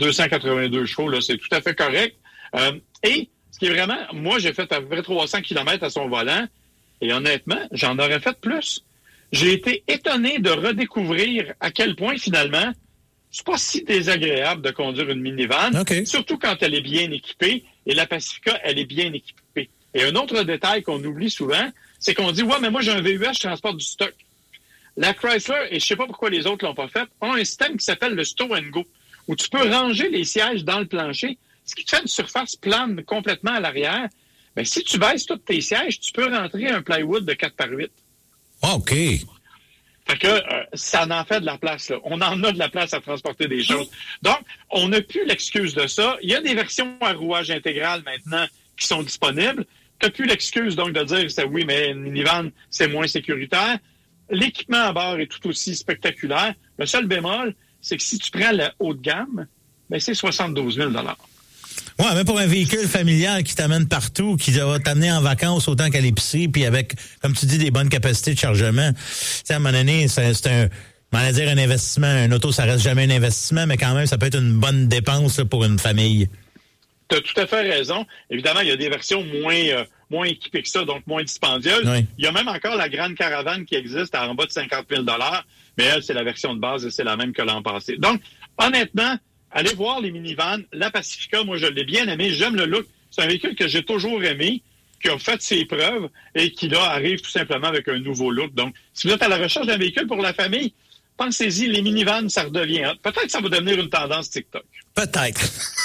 282 chevaux, là, c'est tout à fait correct. Et ce qui est vraiment, moi, j'ai fait à peu près 300 km à son volant, et honnêtement, j'en aurais fait plus. J'ai été étonné de redécouvrir à quel point, finalement, c'est pas si désagréable de conduire une minivan, surtout quand elle est bien équipée, et la Pacifica, elle est bien équipée. Et un autre détail qu'on oublie souvent, c'est qu'on dit, ouais, mais moi, j'ai un VUS, je transporte du stock. La Chrysler, et je sais pas pourquoi les autres l'ont pas fait, ont un système qui s'appelle le Stow & Go, où tu peux ranger les sièges dans le plancher, ce qui te fait une surface plane complètement à l'arrière. Ben, si tu baisses tous tes sièges, tu peux rentrer un plywood de 4x8. OK. Fait que ça en fait de la place, là. On en a de la place à transporter des choses. Donc, on n'a plus l'excuse de ça. Il y a des versions à rouage intégral maintenant qui sont disponibles. Tu n'as plus l'excuse, donc, de dire que oui, mais une minivan, c'est moins sécuritaire. L'équipement à bord est tout aussi spectaculaire. Le seul bémol, c'est que si tu prends le haut de gamme, ben c'est 72 000 $. Ouais, mais pour un véhicule familial qui t'amène partout, qui va t'amener en vacances autant qu'à l'épicerie, puis avec, comme tu dis, des bonnes capacités de chargement. Tu sais, à un moment donné, c'est un investissement. Un auto, ça reste jamais un investissement, mais quand même, ça peut être une bonne dépense là, pour une famille. Tu as tout à fait raison. Évidemment, il y a des versions moins équipées que ça, donc moins dispendieuses. Oui. Il y a même encore la grande caravane qui existe à en bas de 50 000 $, mais elle, c'est la version de base et c'est la même que l'an passé. Donc, honnêtement, allez voir les minivans. La Pacifica, moi, je l'ai bien aimé. J'aime le look. C'est un véhicule que j'ai toujours aimé, qui a fait ses preuves et qui, là, arrive tout simplement avec un nouveau look. Donc, si vous êtes à la recherche d'un véhicule pour la famille, pensez-y, les minivans, ça redevient. Peut-être que ça va devenir une tendance TikTok. Peut-être.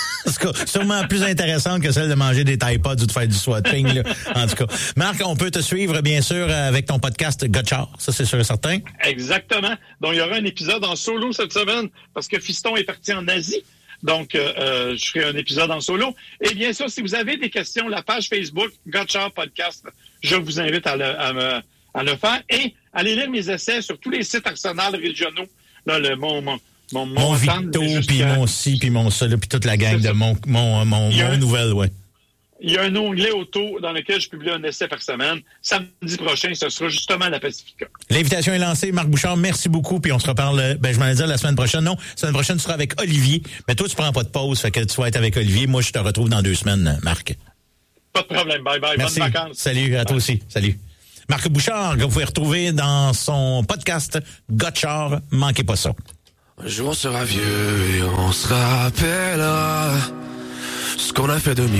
Sûrement plus intéressante que celle de manger des Tide-Pods ou de faire du swatting, là. En tout cas. Marc, on peut te suivre, bien sûr, avec ton podcast Gotchard. Ça, c'est sûr et certain. Exactement. Donc, il y aura un épisode en solo cette semaine parce que Fiston est parti en Asie. Donc, je ferai un épisode en solo. Et bien sûr, si vous avez des questions, la page Facebook Gotchard Podcast, je vous invite à le faire. Et allez lire mes essais sur tous les sites Arsenal régionaux. Là, Mon Victo, puis mon ci, puis mon ça, puis toute la gang de mon nouvelle, ouais. Il y a un onglet auto dans lequel je publie un essai par semaine. Samedi prochain, ce sera justement la Pacifica. L'invitation est lancée. Marc Bouchard, merci beaucoup. Puis on se reparle, je m'en ai dit la semaine prochaine. Non, la semaine prochaine, tu seras avec Olivier. Mais toi, tu prends pas de pause, fait que tu vas être avec Olivier. Moi, je te retrouve dans 2 semaines, Marc. Pas de problème. Bye bye. Merci. Bonnes vacances. Salut à toi aussi. Salut. Marc Bouchard, que vous pouvez retrouver dans son podcast Gotchard. Manquez pas ça. Un jour on sera vieux et on se rappellera ce qu'on a fait de mieux.